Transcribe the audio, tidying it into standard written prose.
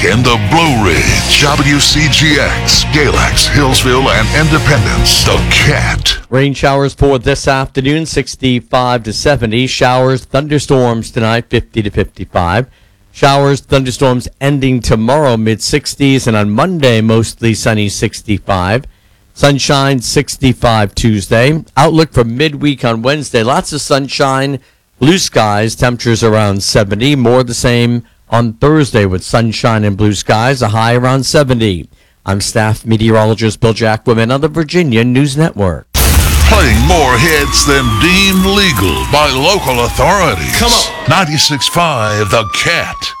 in the Blue Ridge, WCGX, Galax, Hillsville, and Independence. The Cat. Rain showers for this afternoon, 65 to 70. Showers, thunderstorms tonight, 50 to 55. Showers, thunderstorms ending tomorrow, mid-60s. And on Monday, mostly sunny, 65. Sunshine, 65 Tuesday. Outlook for midweek on Wednesday. Lots of sunshine, blue skies, temperatures around 70. More the same on Thursday with sunshine and blue skies, a high around 70. I'm staff meteorologist Bill Jacquemin on the Virginia News Network. Playing more hits than deemed legal by local authorities. Come on. 96.5 The Cat.